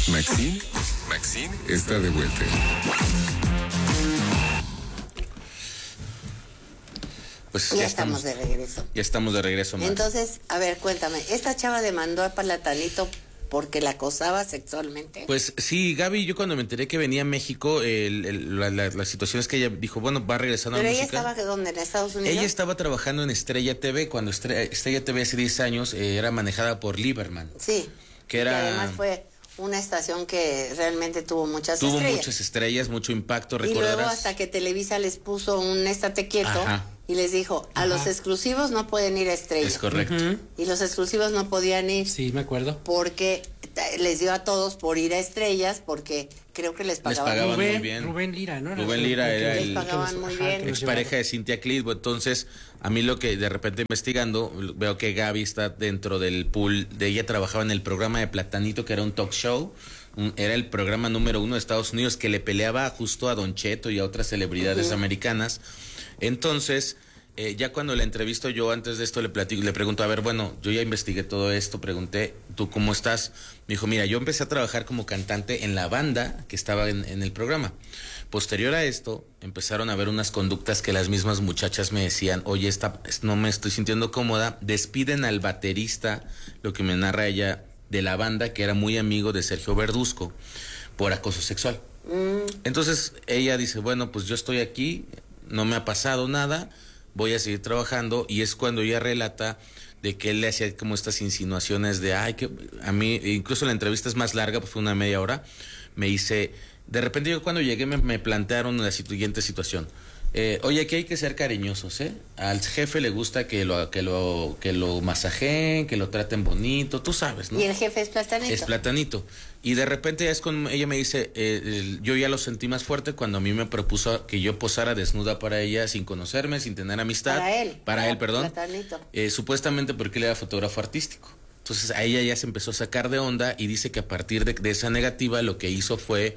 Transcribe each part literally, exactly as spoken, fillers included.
Maxine, Maxine está de vuelta. Pues ya, ya estamos, estamos de regreso. Ya estamos de regreso, Max. Entonces, a ver, cuéntame, ¿esta chava demandó a Platanito porque la acosaba sexualmente? Pues sí, Gaby, yo cuando me enteré que venía a México, el, el, la, la, la situación es que ella dijo, bueno, va regresando a la música. ¿Pero ella estaba dónde, en Estados Unidos? Ella estaba trabajando en Estrella T V, cuando Estrella, Estrella T V hace diez años eh, era manejada por Lieberman. Sí, que era... y además fue una estación que realmente tuvo muchas tuvo estrellas. Tuvo muchas estrellas, mucho impacto, y recordarás. Y luego hasta que Televisa les puso un estate quieto. Ajá. Y les dijo, a Ajá. los exclusivos no pueden ir a Estrella. Es correcto. Uh-huh. Y los exclusivos no podían ir. Sí, me acuerdo. Porque les dio a todos por ir a Estrellas, porque creo que les pagaban, les pagaban Rubén, muy bien. Rubén Lira, ¿no? Rubén Lira era les el pagaban muy bien. expareja de Cintia Clitbo. Entonces, a mí lo que de repente investigando, veo que Gaby está dentro del pool de ella, trabajaba en el programa de Platanito, que era un talk show. Un, era el programa número uno de Estados Unidos que le peleaba justo a Don Cheto y a otras celebridades uh-huh. americanas. Entonces, eh, ya cuando la entrevisto yo antes de esto le platico, le pregunto, a ver, bueno, yo ya investigué todo esto, pregunté, ¿tú cómo estás? Me dijo, mira, yo empecé a trabajar como cantante en la banda que estaba en, en el programa. Posterior a esto, empezaron a ver unas conductas que las mismas muchachas me decían, oye, esta, no me estoy sintiendo cómoda, despiden al baterista, lo que me narra ella, de la banda, que era muy amigo de Sergio Verduzco, por acoso sexual. Mm. Entonces ella dice, bueno, pues yo estoy aquí, no me ha pasado nada, voy a seguir trabajando, y es cuando ella relata de que él le hacía como estas insinuaciones de, ay, que a mí, incluso la entrevista es más larga, pues fue una media hora, me dice, de repente yo cuando llegué me, me plantearon la siguiente situación. Eh, oye, aquí hay que ser cariñosos, ¿eh? Al jefe le gusta que lo que lo que lo masajeen, que lo traten bonito, tú sabes, ¿no? Y el jefe es Platanito. Es Platanito. Y de repente ya es con ella me dice, eh, el, yo ya lo sentí más fuerte cuando a mí me propuso que yo posara desnuda para ella sin conocerme, sin tener amistad. Para él. Para, para él, perdón. Platanito. Eh, supuestamente porque él era fotógrafo artístico. Entonces a ella ya se empezó a sacar de onda y dice que a partir de, de esa negativa lo que hizo fue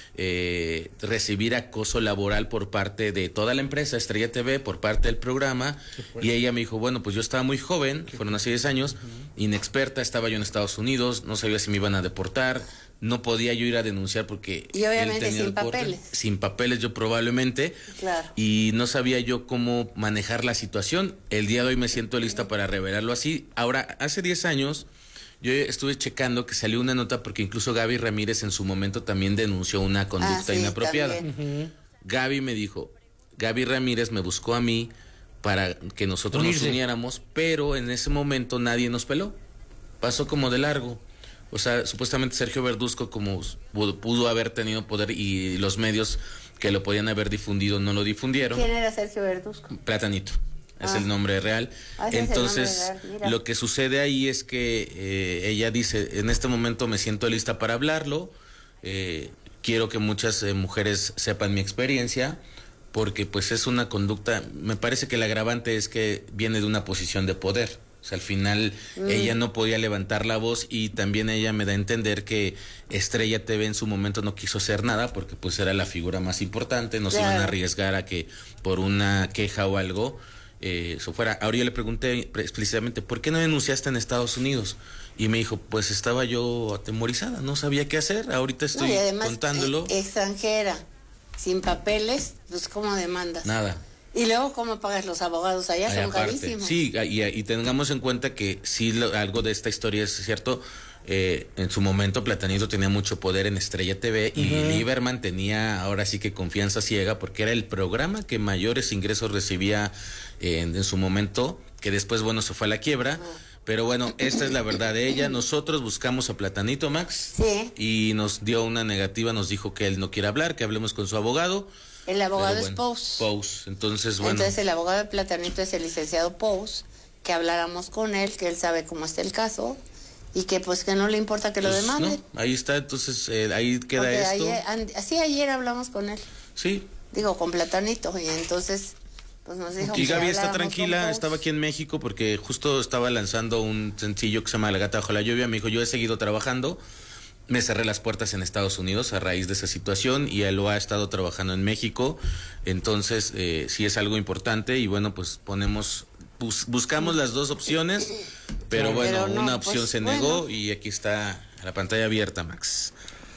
Eh, recibir acoso laboral por parte de toda la empresa Estrella T V, por parte del programa, y ella me dijo, bueno, pues yo estaba muy joven, Qué fueron hace diez años, uh-huh. inexperta, estaba yo en Estados Unidos, no sabía si me iban a deportar, no podía yo ir a denunciar porque y obviamente él tenía sin papeles sin papeles yo probablemente, claro. y no sabía yo cómo manejar la situación. El día de hoy me siento lista para revelarlo así. Ahora, hace diez años yo estuve checando que salió una nota porque incluso Gaby Ramírez en su momento también denunció una conducta ah, sí, inapropiada. Uh-huh. Gaby me dijo, Gaby Ramírez me buscó a mí para que nosotros Unirse. nos uniéramos, pero en ese momento nadie nos peló. Pasó como de largo. O sea, supuestamente Sergio Verduzco, como pudo, pudo haber tenido poder y los medios que lo podían haber difundido no lo difundieron. ¿Quién era Sergio Verduzco? Platanito. Es ah. el nombre real. Ah, Entonces, el nombre real. Lo que sucede ahí es que eh, ella dice, en este momento me siento lista para hablarlo, eh, quiero que muchas eh, mujeres sepan mi experiencia, porque pues es una conducta, me parece que el agravante es que viene de una posición de poder. O sea, al final mm. ella no podía levantar la voz, y también ella me da a entender que Estrella T V en su momento no quiso hacer nada porque pues era la figura más importante, no claro. se iban a arriesgar a que por una queja o algo Eh, eso fuera. Ahora yo le pregunté explícitamente, ¿por qué no denunciaste en Estados Unidos? Y me dijo, pues estaba yo atemorizada, no sabía qué hacer, ahorita estoy no, y además, contándolo. Eh, extranjera, sin papeles, pues ¿cómo demandas? Nada. Y luego, ¿cómo pagas los abogados allá? Ay, son aparte, carísimos. Sí, y, y tengamos en cuenta que sí, lo, algo de esta historia es cierto. Eh, en su momento Platanito tenía mucho poder en Estrella T V, y uh-huh. Lieberman tenía ahora sí que confianza ciega porque era el programa que mayores ingresos recibía eh, en, en su momento, que después, bueno, se fue a la quiebra. Uh-huh. Pero bueno, esta es la verdad de ella. Nosotros buscamos a Platanito, Max, sí. y nos dio una negativa, nos dijo que él no quiere hablar, que hablemos con su abogado. El abogado bueno, es Pous. Pous, entonces bueno. Entonces el abogado de Platanito es el licenciado Pous, que habláramos con él, que él sabe cómo está el caso, y que pues que no le importa que pues, lo demande. No, ahí está, entonces eh, ahí queda Porque esto. Ayer, así ayer hablamos con él. Sí. Digo, con Platanito, y entonces pues nos dijo. Y Gaby está tranquila, estaba aquí en México porque justo estaba lanzando un sencillo que se llama La gata bajo la lluvia. Me dijo, yo he seguido trabajando, me cerré las puertas en Estados Unidos a raíz de esa situación, y él lo ha estado trabajando en México. Entonces eh, sí es algo importante, y bueno, pues ponemos bus, buscamos las dos opciones, pero bueno, pero no, una opción pues, se negó, bueno. Y aquí está la pantalla abierta, Max.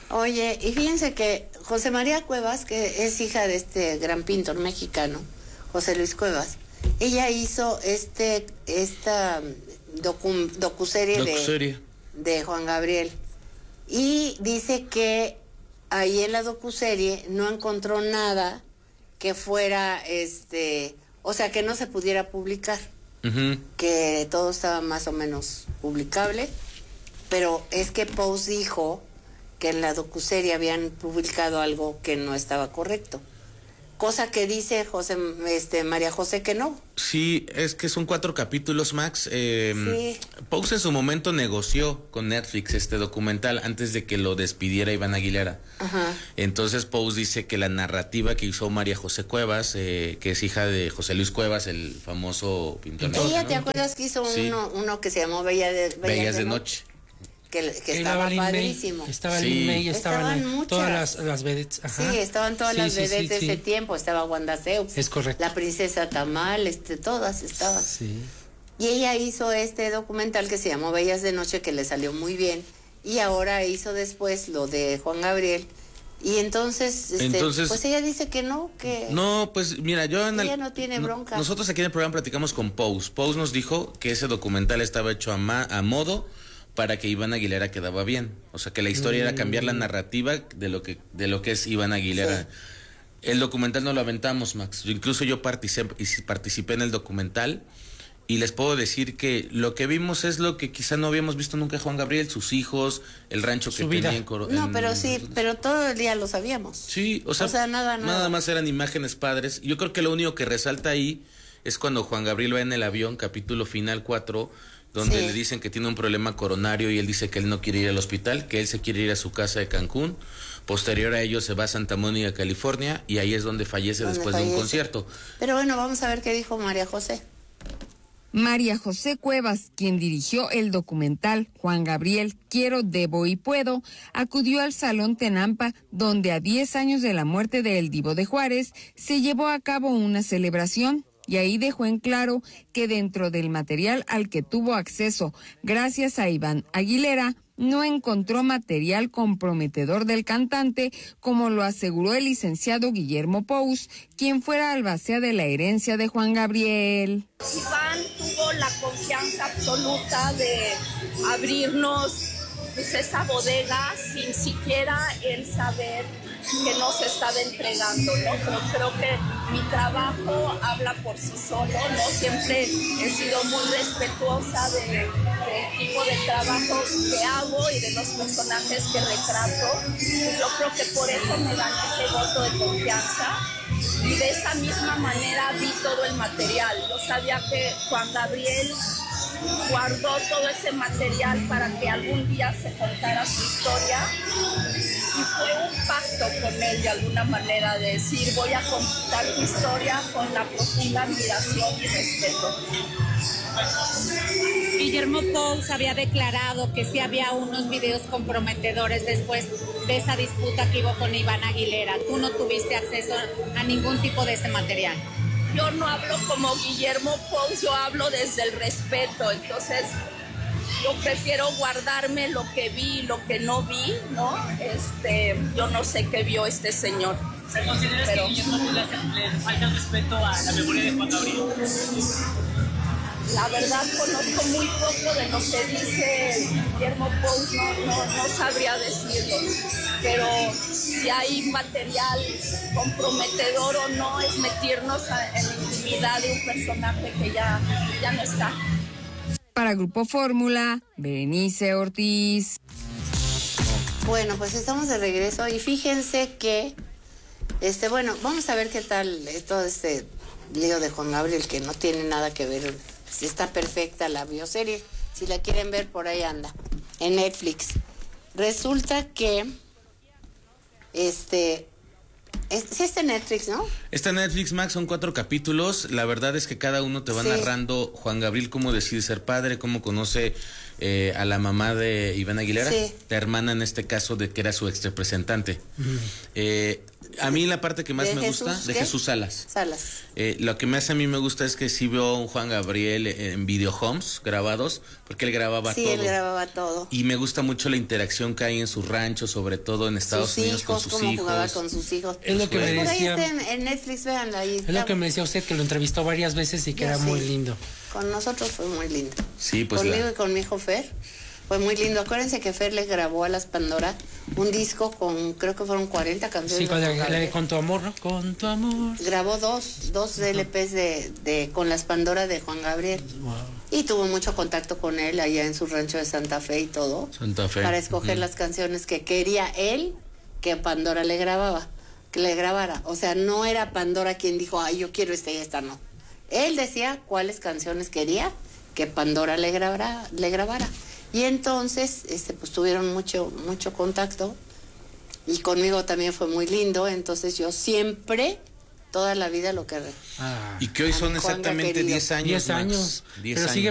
Oye, y fíjense que José María Cuevas, que es hija de este gran pintor mexicano, José Luis Cuevas, ella hizo este esta docu, docuserie, docuserie. De, de Juan Gabriel. Y dice que ahí en la docuserie no encontró nada que fuera, este, o sea, que no se pudiera publicar. Uh-huh. Que todo estaba más o menos publicable, pero es que Pous dijo que en la docuserie habían publicado algo que no estaba correcto. Cosa que dice José, este, María José que no. Sí, es que son cuatro capítulos, Max. Eh, sí. Pous en su momento negoció con Netflix este documental antes de que lo despidiera Iván Aguilera. Ajá. Entonces Pous dice que la narrativa que hizo María José Cuevas, eh, que es hija de José Luis Cuevas, el famoso pintor. Ella, ¿no? ¿Te acuerdas que hizo sí. uno, uno que se llamó Bella de, Bellas, Bellas de, de Noche? noche. Que, que estaba padrísimo. May, estaba sí. Lin May, estaban, estaban todas las, las vedettes. Ajá. Sí, estaban todas sí, las vedettes sí, sí, de sí. ese tiempo. Estaba Wanda Seux. Es correcto. La princesa Tamal, este, todas estaban. Sí. Y ella hizo este documental que se llamó Bellas de Noche, que le salió muy bien. Y ahora hizo después lo de Juan Gabriel. Y entonces, este, entonces pues ella dice que no, que... No, pues mira, yo... En ella el, no tiene bronca. Nosotros aquí en el programa platicamos con Pous. Pous nos dijo que ese documental estaba hecho a, ma, a modo... para que Iván Aguilera quedaba bien, o sea que la historia mm. era cambiar la narrativa de lo que de lo que es Iván Aguilera. Sí. El documental no lo aventamos, Max. Incluso yo participé, participé en el documental y les puedo decir que lo que vimos es lo que quizá no habíamos visto nunca Juan Gabriel, sus hijos, el rancho que tenía en Coro. No, pero sí, pero todo el día lo sabíamos. Sí, o sea, o sea nada, nada. nada más eran imágenes padres. Yo creo que lo único que resalta ahí es cuando Juan Gabriel va en el avión, capítulo final cuatro, donde sí. le dicen que tiene un problema coronario y él dice que él no quiere ir al hospital, que él se quiere ir a su casa de Cancún. Posterior a ello se va a Santa Mónica, California, y ahí es donde fallece donde después fallece. de un concierto. Pero bueno, vamos a ver qué dijo María José. María José Cuevas, quien dirigió el documental Juan Gabriel, Quiero, Debo y Puedo, acudió al Salón Tenampa, donde a diez años de la muerte de El Divo de Juárez se llevó a cabo una celebración. Y ahí dejó en claro que dentro del material al que tuvo acceso gracias a Iván Aguilera, no encontró material comprometedor del cantante, como lo aseguró el licenciado Guillermo Pous, quien fuera albacea de la herencia de Juan Gabriel. Iván tuvo la confianza absoluta de abrirnos pues, esa bodega sin siquiera él saber que nos estaba entregando, ¿no? Pero creo que mi trabajo habla por sí solo, ¿no? Siempre he sido muy respetuosa de, del tipo de trabajo que hago y de los personajes que retrato. Yo creo que por eso me dan ese voto de confianza. Y de esa misma manera vi todo el material. Yo sabía que Juan Gabriel guardó todo ese material para que algún día se contara su historia. Y fue un pacto con él de alguna manera de decir voy a contar tu historia con la profunda admiración y respeto. Guillermo Pous había declarado que sí había unos videos comprometedores después de esa disputa que hubo con Iván Aguilera. ¿Tú no tuviste acceso a ningún tipo de ese material? Yo no hablo como Guillermo Pous, yo hablo desde el respeto, entonces yo prefiero guardarme lo que vi y lo que no vi, ¿no? Este, yo no sé qué vio este señor. ¿Se considera pero... que Guillermo Pous le falta respeto a la memoria de Juan Gabriel? La verdad conozco muy poco de lo que dice Guillermo Pous, no, no, no sabría decirlo, pero si hay material comprometedor o no es meternos a, en la intimidad de un personaje que ya, ya no está. Para Grupo Fórmula, Berenice Ortiz. Bueno, pues estamos de regreso y fíjense que, este, bueno, vamos a ver qué tal todo este lío de Juan Gabriel, que no tiene nada que ver. Si está perfecta la bioserie, si la quieren ver, por ahí anda, en Netflix. Resulta que, este, es, sí está en Netflix, ¿no? Está en Netflix, Max, son cuatro capítulos. La verdad es que cada uno te va sí. narrando Juan Gabriel cómo decide ser padre, cómo conoce eh, a la mamá de Iván Aguilera, sí. la hermana en este caso de que era su ex representante. Uh-huh. eh, a mí la parte que más ¿De me Jesús, gusta, de qué? Jesús Salas. Salas. Eh, lo que más a mí me gusta es que sí veo a un Juan Gabriel en videohomes grabados, porque él grababa sí, todo. Sí, él grababa todo. Y me gusta mucho la interacción que hay en su rancho, sobre todo en Estados sus Unidos hijos, con sus cómo hijos. jugaba con sus hijos. Es lo que pues me por decía. ahí está en, en Netflix, véanla ahí. Es lo que me decía usted, que lo entrevistó varias veces y que Yo era sí. muy lindo. Con nosotros fue muy lindo. Sí, pues Conmigo la... y con mi hijo Fer. Fue muy lindo. Acuérdense que Fer le grabó a las Pandora un disco con, creo que fueron cuarenta canciones. Sí, con, la, la de Con tu amor, ¿no? Con tu amor. Grabó dos, dos L Pes de, de, con las Pandora de Juan Gabriel. Wow. Y tuvo mucho contacto con él allá en su rancho de Santa Fe y todo. Santa Fe. Para escoger uh-huh. las canciones que quería él que Pandora le grababa, que le grabara. O sea, no era Pandora quien dijo, ay, yo quiero esta y esta, no. Él decía cuáles canciones quería que Pandora le grabara, le grabara. Y entonces, este, pues tuvieron mucho, mucho contacto. Y conmigo también fue muy lindo. Entonces yo siempre, toda la vida lo que... Ah. Y que hoy son exactamente diez años. diez años. diez Pero años. sigue